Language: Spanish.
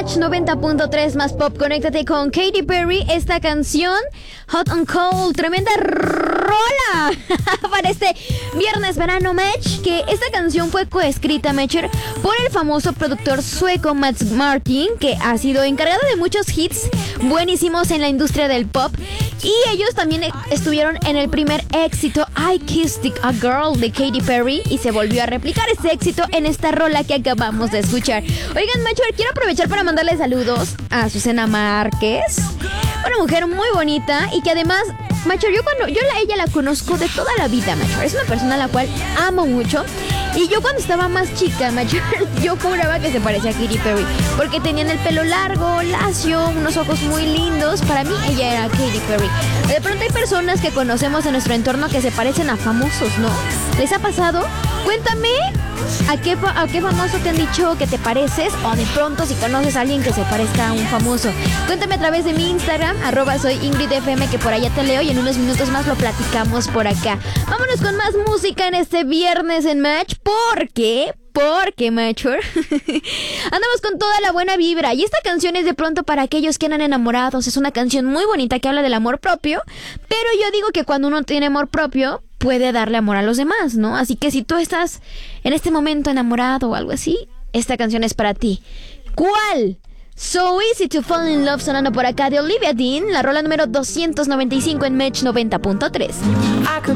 Match 90.3 más pop. Conéctate con Katy Perry. Esta canción, Hot and Cold, tremenda rola para este viernes verano Match. Que esta canción fue coescrita, Matcher, por el famoso productor sueco Max Martin, que ha sido encargado de muchos hits buenísimos en la industria del pop. Y ellos también estuvieron en el primer éxito I Kissed a Girl de Katy Perry, y se volvió a replicar ese éxito en esta rola que acabamos de escuchar. Oigan, Matcher, quiero aprovechar para mandarle saludos a Susana Márquez, una mujer muy bonita y que además, Matcher, ella la conozco de toda la vida, Matcher. Es una persona a la cual amo mucho. Y yo cuando estaba más chica, Matcher, yo juraba que se parecía a Katy Perry, porque tenían el pelo largo, lacio, unos ojos muy lindos. Para mí ella era Katy Perry. De pronto hay personas que conocemos en nuestro entorno que se parecen a famosos, ¿no? ¿Les ha pasado? Cuéntame a qué famoso te han dicho que te pareces, o de pronto si conoces a alguien que se parezca a un famoso. Cuéntame a través de mi Instagram, @soyingridfm, que por allá te leo y en unos minutos más lo platicamos por acá. Vámonos con más música en este viernes en Match, porque, Matcher, andamos con toda la buena vibra. Y esta canción es de pronto para aquellos que andan enamorados. Es una canción muy bonita que habla del amor propio, pero yo digo que cuando uno tiene amor propio, puede darle amor a los demás, ¿no? Así que si tú estás en este momento enamorado o algo así, esta canción es para ti. ¿Cuál? So Easy to Fall in Love, sonando por acá de Olivia Dean, la rola número 295 en Match 90.3.